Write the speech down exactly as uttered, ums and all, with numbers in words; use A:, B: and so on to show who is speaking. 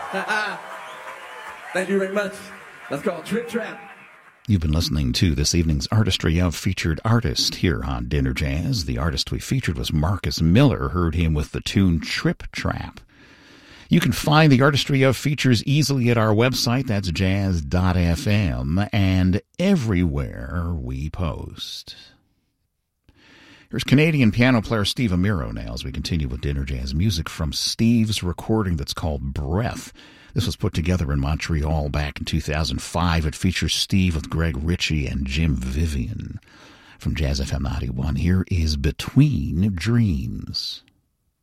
A: Thank you very much. That's called Trip Trap.
B: You've been listening to this evening's Artistry of Featured Artist here on Dinner Jazz. The artist we featured was Marcus Miller. Heard him with the tune Trip Trap. You can find the Artistry of Features easily at our website. That's jazz dot f m, and everywhere we post. Here's Canadian piano player Steve Amiro now as we continue with Dinner Jazz music from Steve's recording that's called Breath. This was put together in Montreal back in two thousand five. It features Steve with Greg Ritchie and Jim Vivian. From Jazz F M ninety-one, here is Between Dreams.